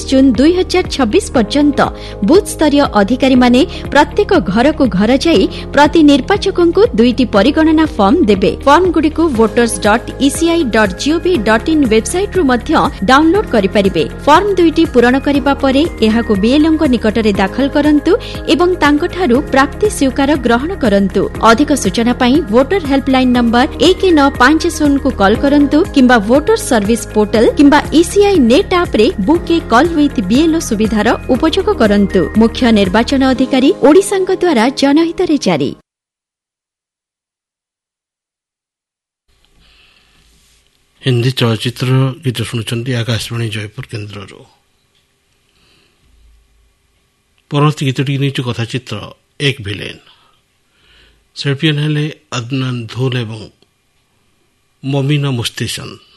जून 2026 पर्यंत बूथ स्तरीय अधिकारी माने प्रत्येक घर को घर जाई प्रति निर्वाचकों को 2टी परिगणना फॉर्म देबे। फॉर्म गुडी को voters.eci.gov.in वेबसाइट रु मध्य डाउनलोड करि परिबे। फॉर्म 2टी पूरण करिबा परे एहाको बीएलओ को निकटरे दाखल करंतु एवं तांकठारु प्राप्ति स्वीकार ग्रहण करंतु। अधिक सूचना पाई वोटर हेल्पलाइन नंबर 1950 को कॉल करंतु किंबा वोटर सर्विस पोर्टल किंबा ईसीआई नेट ऐप रे book A call with BLO सुविधार उपयोग करंतु। मुख्य निर्वाचन अधिकारी ओडिशांक द्वारा जनहित रे जारी। हिंदी चलचित्र गीत शुणुंट आकाशवाणी जयपुर केन्द्र। परवर्ती गीतटी नहीं कथाचित्र एक भिलेन। शिल्पीन हेले अदनान धोल एवं ममिना मुस्तेशन।